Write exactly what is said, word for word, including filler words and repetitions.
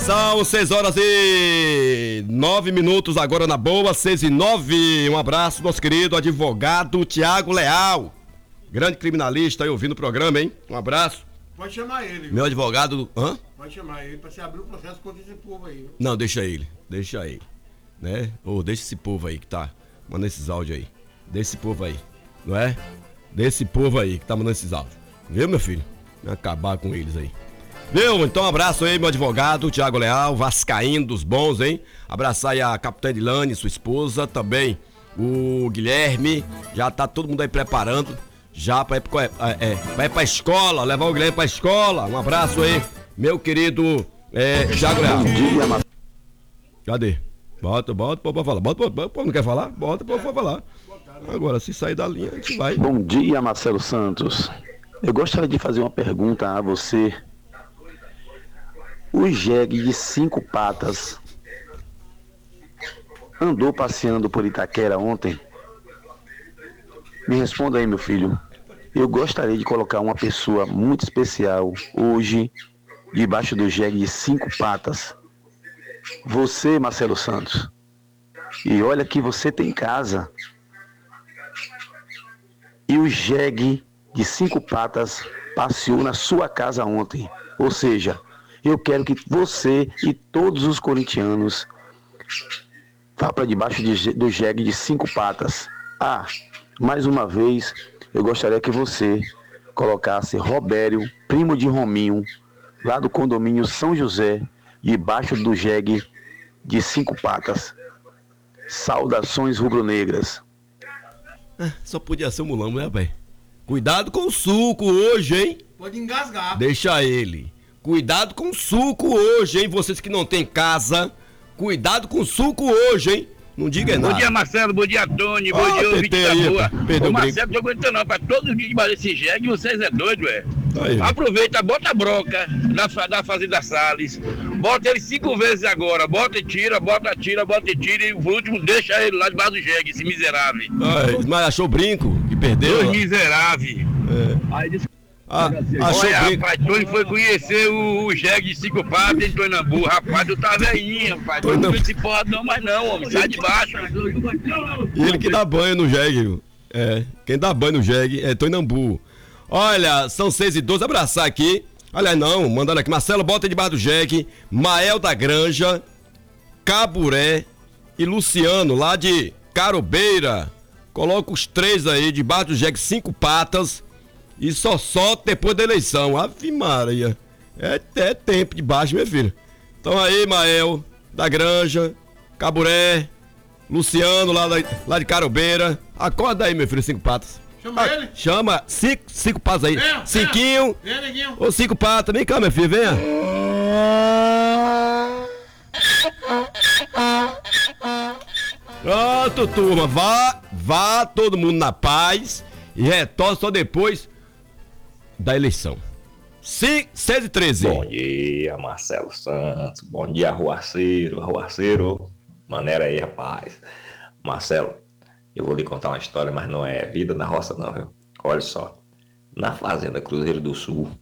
São seis horas e nove minutos agora na boa, seis e nove. Um abraço, nosso querido advogado Tiago Leal, grande criminalista aí ouvindo o programa, hein? Um abraço. Pode chamar ele. Meu advogado. Hã? Pode chamar ele pra você abrir o processo contra esse povo aí. Viu? Não, deixa ele, deixa ele, né? Ou deixa esse povo aí que tá mandando esses áudios aí. Deixa esse povo aí, não é? Desse povo aí que tá mandando esses áudios. Viu, meu filho? Vai acabar com eles aí. Viu? Então um abraço aí, meu advogado, Tiago Leal, vascaíno dos bons, hein? Abraçar aí a Capitã Edilane, sua esposa, também o Guilherme, já tá todo mundo aí preparando, já pra ir, pra, é, pra ir pra escola, levar o Guilherme pra escola. Um abraço aí, meu querido é, Tiago Leal. Cadê? Bota, bota, pô, pra falar. Bota, bota, pô, não quer falar? Bota, pô, pra falar. Agora, se sair da linha, a gente vai. Bom dia, Marcelo Santos. Eu gostaria de fazer uma pergunta a você. O jegue de cinco patas andou passeando por Itaquera ontem? Me responda aí, meu filho. Eu gostaria de colocar uma pessoa muito especial hoje debaixo do jegue de cinco patas. Você, Marcelo Santos. E olha que você tem casa. E o jegue de cinco patas passeou na sua casa ontem. Ou seja, eu quero que você e todos os corintianos vá para debaixo de, do jegue de cinco patas. Ah, mais uma vez, eu gostaria que você colocasse Robério, primo de Rominho, lá do condomínio São José, debaixo do jegue de cinco patas. Saudações rubro-negras. Ah, só podia ser um mulão, né, velho? Cuidado com o suco hoje, hein? Pode engasgar. Deixa ele. Cuidado com o suco hoje, hein? Vocês que não tem casa, cuidado com o suco hoje, hein? Não diga nada. Bom dia, Marcelo. Bom dia, Tony. Bom Ah, dia, ouvinte da aí, rua. perdeu Ô, o Marcelo, não tô aguentando não. Pra todos os dias debaixo desse jegue, vocês é doido, é. Aí. Aproveita, bota a broca da, da Fazenda Salles. Bota ele cinco vezes agora. Bota e tira, bota, tira, bota e tira. E por último, deixa ele lá debaixo do jegue, esse miserável. Ai, mas achou brinco que perdeu? Dois miseráveis. É. Aí disse... Ah, achou Olha, brinco. rapaz, Tony foi conhecer o, o jegue de cinco patas em Toinambu. Rapaz, tu tá velhinho, rapaz. Tu não se porra não, mas não, homem. Sai de baixo. E ele que dá banho no jegue. É, quem dá banho no jegue é Toinambu. Olha, são seis e doze, abraçar aqui. Olha, não, mandando aqui. Marcelo, bota debaixo do jegue. Mael da Granja, Caburé e Luciano, lá de Carobeira. Coloca os três aí debaixo do jegue, cinco patas. E só solta depois da eleição. Ave Maria. É, é tempo de baixo, meu filho. Então aí, Mael, da Granja, Caburé, Luciano, lá, lá de Carobeira. Acorda aí, meu filho, cinco patas. Chama Ah, ele. chama cinco, cinco patas aí. Venha, Cinquinho. Vem, neguinho. Ô, cinco patas. Vem cá, meu filho, venha. Pronto, turma. Vá, vá todo mundo na paz. E retorna só depois da eleição. seis e treze. Bom dia, Marcelo Santos. Bom dia, Arruaceiro. Arruaceiro. Maneira aí, rapaz. Marcelo, eu vou lhe contar uma história, mas não é vida na roça, não, viu? Olha só. Na Fazenda Cruzeiro do Sul,